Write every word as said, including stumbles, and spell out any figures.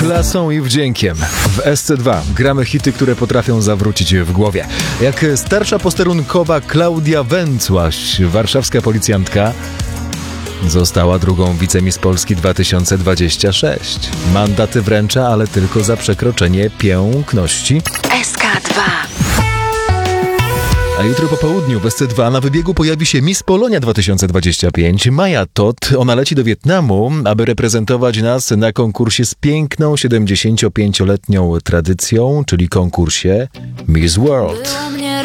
klasą i wdziękiem. W S C dwa gramy hity, które potrafią zawrócić w głowie. Jak starsza posterunkowa Klaudia Węcłaś, warszawska policjantka, została drugą wicemiss Polski dwa tysiące dwudziesty szósty. Mandaty wręcza, ale tylko za przekroczenie piękności. S K dwa. A jutro po południu w S C dwa na wybiegu pojawi się Miss Polonia dwa tysiące dwudziesty piąty, Maja Todt. Ona leci do Wietnamu, aby reprezentować nas na konkursie z piękną siedemdziesięciopięcioletnią tradycją, czyli konkursie Miss World.